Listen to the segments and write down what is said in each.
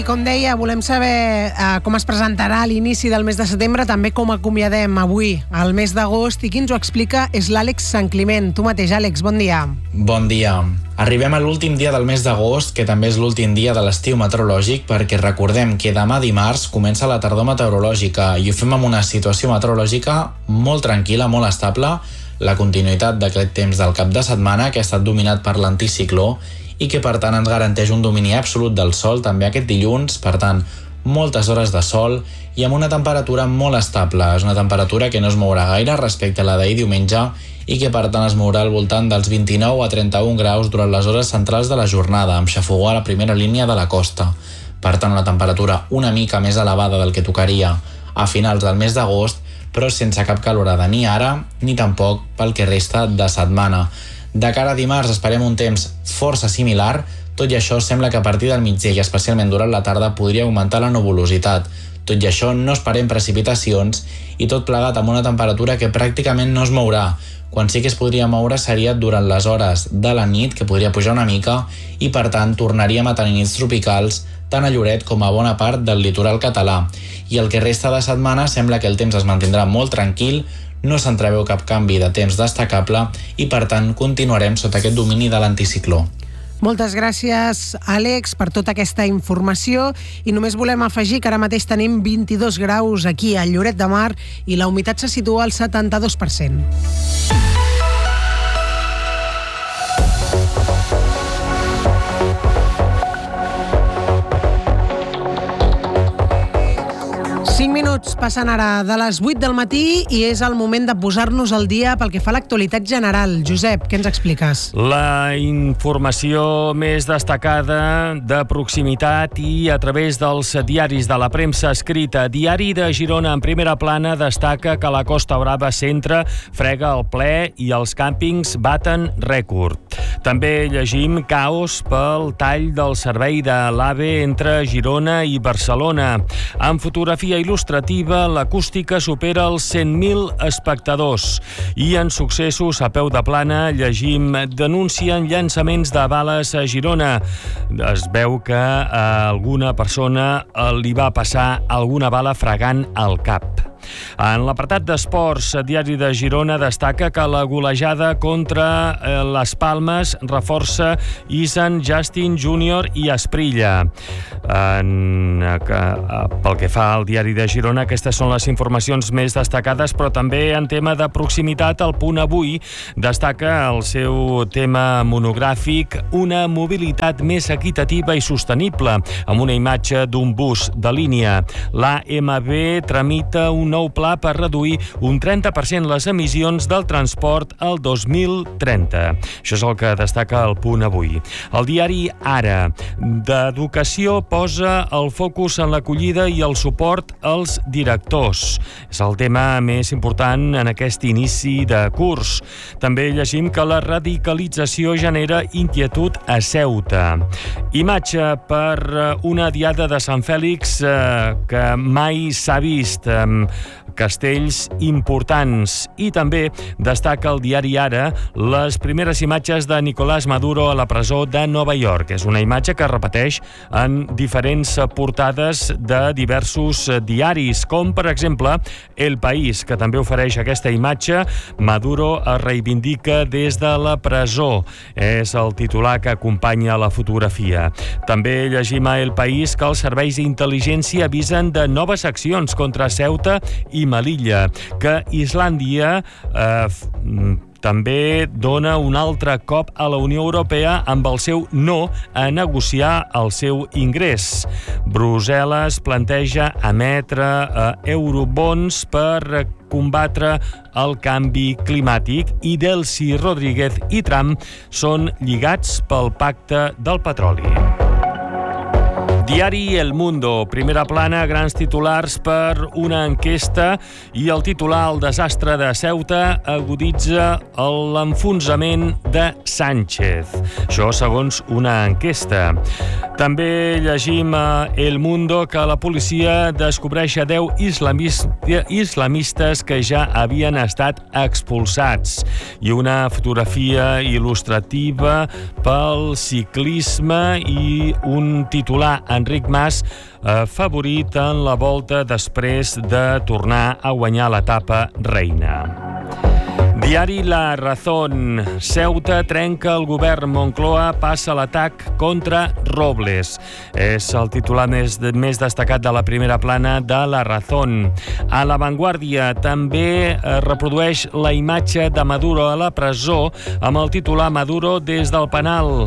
Com deia, volem saber com es presentarà a l'inici del mes de setembre, també com acomiadem avui el mes d'agost, i qui ens ho explica és l'Àlex Santcliment. Tu mateix, Àlex, bon dia. Bon dia. Arribem a l'últim dia del mes d'agost, que també és l'últim dia de l'estiu meteorològic, perquè recordem que demà dimarts comença la tardor meteorològica i ho fem amb una situació meteorològica molt tranquil·la, molt estable, la continuïtat d'aquest temps del cap de setmana que ha estat dominat per l'anticicló i que per tant ens garanteix un domini absolut del sol també aquest dilluns, per tant moltes hores de sol i amb una temperatura molt estable. És una temperatura que no es mourà gaire respecte a la d'ahir diumenge i que per tant es mourà al voltant dels 29 a 31 graus durant les hores centrals de la jornada, amb xafogó a la primera línia de la costa. Per tant, una temperatura una mica més elevada del que tocaria a finals del mes d'agost, però sense cap calorada ni ara ni tampoc pel que resta de setmana. De cara a dimarts esperem un temps força similar, tot i això sembla que a partir del migdia i especialment durant la tarda podria augmentar la nuvolositat. Tot i això no esperem precipitacions i tot plegat amb una temperatura que pràcticament no es mourà. Quan sí que es podria moure seria durant les hores de la nit, que podria pujar una mica, i per tant tornaríem a tenir nits tropicals tant a Lloret com a bona part del litoral català. I el que resta de setmana sembla que el temps es mantindrà molt tranquil, no s'entreveu cap canvi de temps destacable i per tant continuarem sota aquest domini de l'anticicló. Moltes gràcies, Àlex, per tota aquesta informació, i només volem afegir que ara mateix tenim 22 graus aquí a Lloret de Mar i la humitat se situa al 72%. Passen ara de les 8 del matí i és el moment de posar-nos al dia pel que fa a l'actualitat general. Josep, què ens expliques? La informació més destacada de proximitat i a través dels diaris de la premsa escrita. Diari de Girona en primera plana destaca que la Costa Brava centre frega el ple i els càmpings baten rècord. També llegim caos pel tall del servei de l'AVE entre Girona i Barcelona. En fotografia il·lustrativa, l'acústica supera els 100.000 espectadors. I en successos a peu de plana llegim denuncien llançaments de bales a Girona. Es veu que a alguna persona li va passar alguna bala fregant al cap. En l'apartat d'esports, Diari de Girona destaca que la golejada contra les Palmes reforça Isan, Justin, Júnior i Asprilla. Pel que fa al Diari de Girona, aquestes són les informacions més destacades, però també en tema de proximitat, el Punt Avui destaca el seu tema monogràfic una mobilitat més equitativa i sostenible, amb una imatge d'un bus de línia. L'AMB tramita un nou pla per reduir un 30% les emissions del transport al 2030. Això és el que destaca el Punt Avui. El diari Ara d'Educació posa el focus en l'acollida i el suport als directors. És el tema més important en aquest inici de curs. També llegim que la radicalització genera inquietud a Ceuta. Imatge per una diada de Sant Fèlix que mai s'ha vist, castells importants. I també destaca el diari Ara les primeres imatges de Nicolás Maduro a la presó de Nova York. És una imatge que repeteix en diferents portades de diversos diaris, com per exemple El País, que també ofereix aquesta imatge. Maduro es reivindica des de la presó. És el titular que acompanya la fotografia. També llegim a El País que els serveis d'intel·ligència avisen de noves accions contra Ceuta i Melilla, que Islàndia també dona un altre cop a la Unió Europea amb el seu no a negociar el seu ingrés. Brussel·les planteja emetre eurobons per combatre el canvi climàtic i Delcy Rodríguez i Trump són lligats pel pacte del petroli. Diari El Mundo, primera plana, grans titulars per una enquesta i el titular, el desastre de Ceuta aguditza l'enfonsament de Sánchez. Això segons una enquesta. També llegim a El Mundo que la policia descobreix 10 islamistes que ja havien estat expulsats i una fotografia il·lustrativa pel ciclisme i un titular en Enric Mas, favorit en la volta després de tornar a guanyar l'etapa reina. Diari La Razón. Ceuta trenca el govern. Moncloa passa l'atac contra Robles. És el titular més destacat de la primera plana de La Razón. A La Vanguardia també reprodueix la imatge de Maduro a la presó amb el titular Maduro des del penal.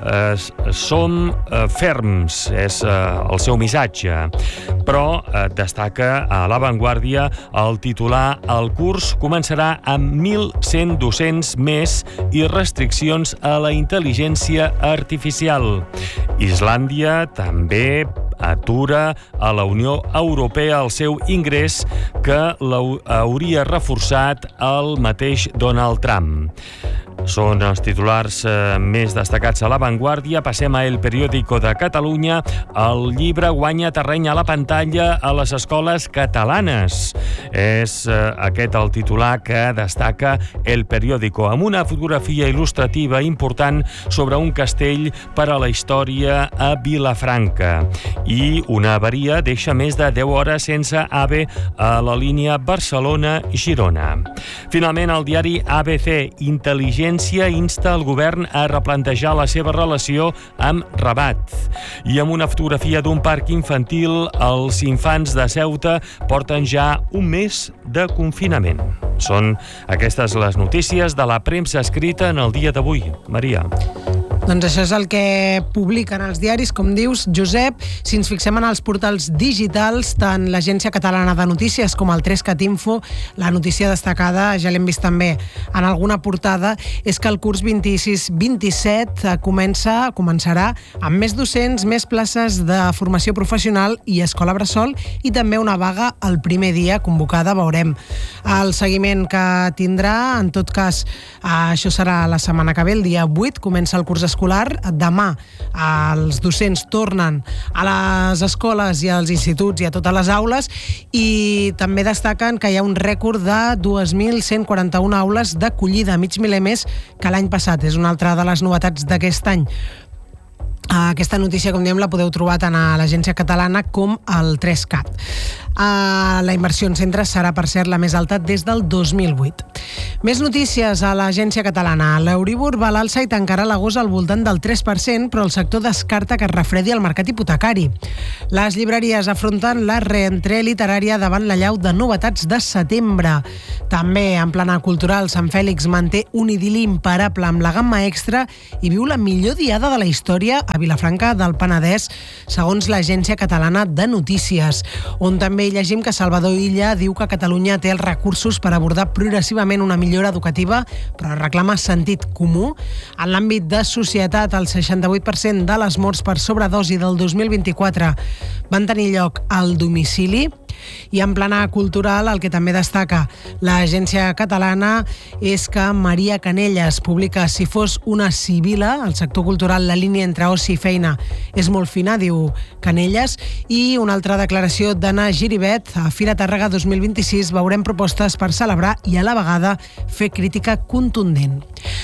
Som ferms, és el seu missatge. Però destaca a La Vanguardia el titular: el curs començarà amb 1.100 docents més i restriccions a la intel·ligència artificial. Islàndia també atura a la Unió Europea el seu ingrés que l'hauria reforçat el mateix Donald Trump. Són els titulars més destacats a La Vanguardia. Passem a El Periódico de Catalunya. El llibre guanya terreny a la pantalla a les escoles catalanes. És aquest el titular que destaca El Periódico, amb una fotografia il·lustrativa important sobre un castell per a la història a Vilafranca. I una avaria deixa més de 10 hores sense AVE a la línia Barcelona-Girona. Finalment, el diari ABC. Intel·ligència insta el govern a replantejar la seva relació amb Rabat. I amb una fotografia d'un parc infantil, els infants de Ceuta porten ja un mes de confinament. Són aquestes les notícies de la premsa escrita en el dia d'avui. Maria. Doncs això és el que publiquen els diaris, com dius, Josep. Si ens fixem en els portals digitals, tant l'Agència Catalana de Notícies com el 3cat Info, la notícia destacada, ja l'hem vist també en alguna portada, és que el curs 26-27 començarà amb més docents, més places de formació professional i escola bressol, i també una vaga el primer dia convocada, veurem el seguiment que tindrà. En tot cas, això serà la setmana que ve, el dia 8, comença el curs escolar. Demà els docents tornen a les escoles i als instituts i a totes les aules, i també destaquen que hi ha un rècord de 2.141 aules d'acollida, mig miler més que l'any passat. És una altra de les novetats d'aquest any. Aquesta notícia, com diem, la podeu trobar tant a l'Agència Catalana com al 3cat. La inversió en centres serà, per cert, la més alta des del 2008. Més notícies a l'Agència Catalana. L'Euribor va a l'alça i tancarà l'agost al voltant del 3%, però el sector descarta que es refredi el mercat hipotecari. Les llibreries afronten la reentrée literària davant l'allau de novetats de setembre. També, en plana cultural, Sant Fèlix manté un idil·li imparable amb la gamma extra i viu la millor diada de la història a Vilafranca del Penedès, segons l'Agència Catalana de Notícies, on també llegim que Salvador Illa diu que Catalunya té els recursos per abordar progressivament una millora educativa, però reclama sentit comú. En l'àmbit de societat, el 68% de les morts per sobredosi del 2024 van tenir lloc al domicili. I en plana cultural, el que també destaca l'Agència Catalana és que Maria Canellas publica Si fos una sibila. El sector cultural, la línia entre oci i feina és molt fina, diu Canellas. I una altra declaració d'Anna Giribet: a Fira Tàrrega 2026 veurem propostes per celebrar i a la vegada fer crítica contundent.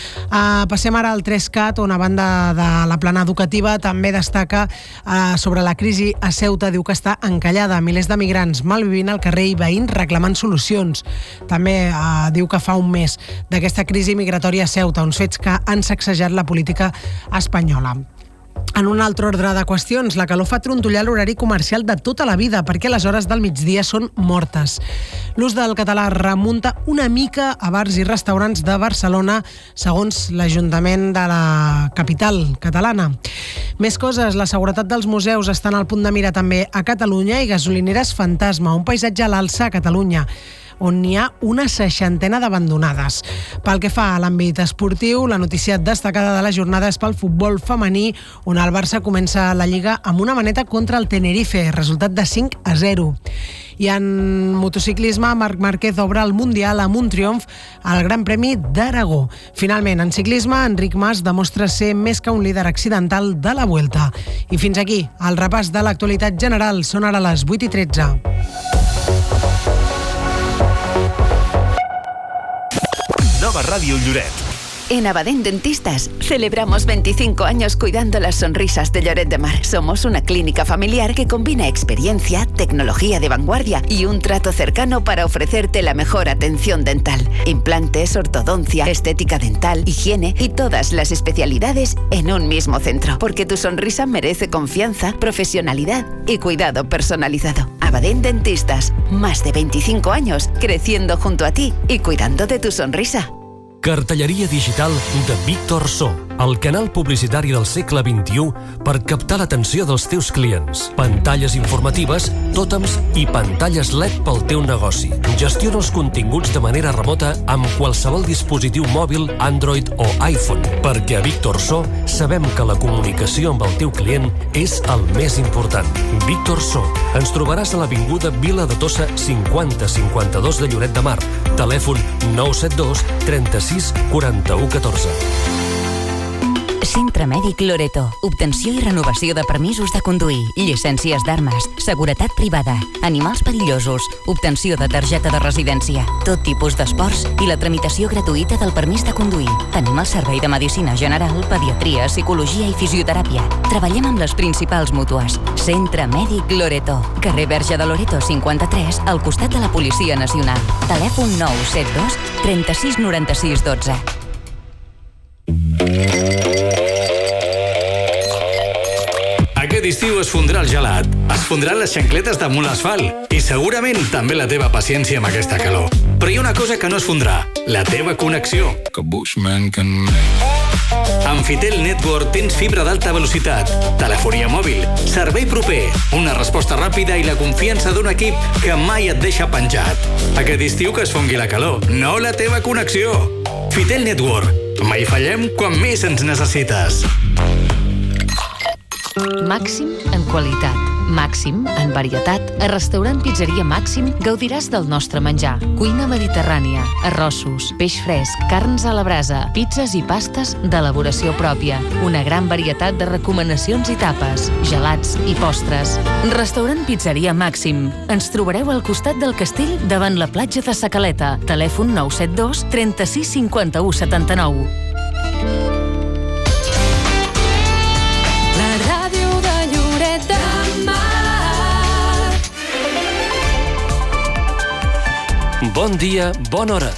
Passem ara al 3cat, on a banda de la plana educativa també destaca sobre la crisi a Ceuta. Diu que està encallada, milers de migrants malvivint al carrer i veïns reclamant solucions. També diu que fa un mes d'aquesta crisi migratòria a Ceuta, uns fets que han sacsejat la política espanyola. En un altre ordre de qüestions, la calor fa trontollar l'horari comercial de tota la vida perquè les hores del migdia són mortes. L'ús del català remunta una mica a bars i restaurants de Barcelona, segons l'Ajuntament de la capital catalana. Més coses, la seguretat dels museus estan al punt de mira també a Catalunya, i gasolineres fantasma, un paisatge a l'alça a Catalunya, on n'hi ha una 60 d'abandonades. Pel que fa a l'àmbit esportiu, la notícia destacada de la jornada és pel futbol femení, on el Barça comença la Lliga amb una maneta contra el Tenerife, resultat de 5-0. I en motociclisme, Marc Márquez obre el Mundial amb un triomf al Gran Premi d'Aragó. Finalment, en ciclisme, Enric Mas demostra ser més que un líder accidental de la Vuelta. I fins aquí, el repàs de l'actualitat general. Són ara les 8:13. Nova Ràdio Lloret. En Abadén Dentistas celebramos 25 años cuidando las sonrisas de Lloret de Mar. Somos una clínica familiar que combina experiencia, tecnología de vanguardia y un trato cercano para ofrecerte la mejor atención dental. Implantes, ortodoncia, estética dental, higiene y todas las especialidades en un mismo centro. Porque tu sonrisa merece confianza, profesionalidad y cuidado personalizado. Abadén Dentistas, más de 25 años creciendo junto a ti y cuidando de tu sonrisa. Cartelleria digital de Víctor So, el canal publicitari del segle XXI per captar l'atenció dels teus clients. Pantalles informatives, tòtems i pantalles LED pel teu negoci. Gestiona els continguts de manera remota amb qualsevol dispositiu mòbil, Android o iPhone, perquè a Víctor So sabem que la comunicació amb el teu client és el més important. Víctor So. Ens trobaràs a l'avinguda Vila de Tossa 5052 de Lloret de Mar. Telèfon 972 36 41 14. Centre Mèdic Loreto. Obtenció i renovació de permisos de conduir, llicències d'armes, seguretat privada, animals perillosos, obtenció de targeta de residència, tot tipus d'esports i la tramitació gratuïta del permís de conduir. Tenim el servei de medicina general, pediatria, psicologia i fisioteràpia. Treballem amb les principals mútues. Centre Mèdic Loreto. Carrer Verge de Loreto 53, al costat de la Policia Nacional. Telèfon 972 36 96 12. Aquest estiu es fondrà el gelat, es fondran les xancletes damunt l'asfalt i segurament també la teva paciència amb aquesta calor. Però hi ha una cosa que no es fondrà, la teva connexió. Amb Fitel Network tens fibra d'alta velocitat, telefonia mòbil, servei proper, una resposta ràpida i la confiança d'un equip que mai et deixa penjat. Aquest estiu que es fongui la calor, no la teva connexió. Fitel Network. Mai fallem quan més ens necessites. Màxim en qualitat, màxim en varietat. A Restaurant Pizzeria Màxim gaudiràs del nostre menjar. Cuina mediterrània, arrossos, peix fresc, carns a la brasa, pizzas i pastes d'elaboració pròpia. Una gran varietat de recomanacions i tapes, gelats i postres. Restaurant Pizzeria Màxim. Ens trobareu al costat del castell davant la platja de Sa Caleta. Telèfon 972 36 51 79. Bon dia, bona hora.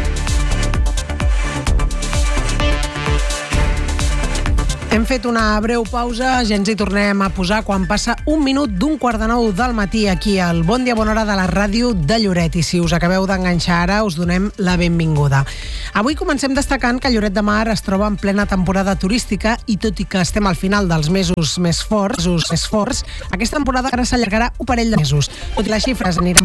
Hem fet una breu pausa, ja ens hi tornem a posar quan passa 1 minut d'1:15 del matí aquí al Bon Dia Bona Hora de la ràdio de Lloret. I si us acabeu d'enganxar ara, us donem la benvinguda. Avui comencem destacant que Lloret de Mar es troba en plena temporada turística i tot i que estem al final dels mesos més forts, aquesta temporada ara s'allargarà un parell de mesos. Tot i les xifres aniran